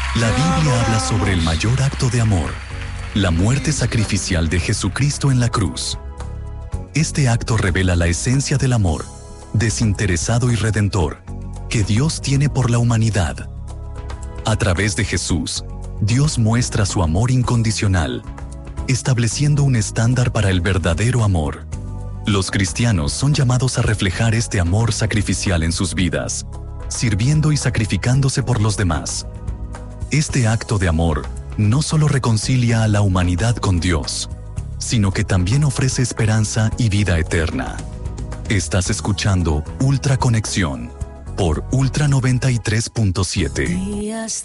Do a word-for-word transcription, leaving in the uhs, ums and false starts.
La Biblia habla sobre el mayor acto de amor, la muerte sacrificial de Jesucristo en la cruz. Este acto revela la esencia del amor, desinteresado y redentor, que Dios tiene por la humanidad. A través de Jesús, Dios muestra su amor incondicional, estableciendo un estándar para el verdadero amor. Los cristianos son llamados a reflejar este amor sacrificial en sus vidas, sirviendo y sacrificándose por los demás. Este acto de amor no solo reconcilia a la humanidad con Dios, sino que también ofrece esperanza y vida eterna. Estás escuchando Ultra Conexión por Ultra noventa y tres punto siete.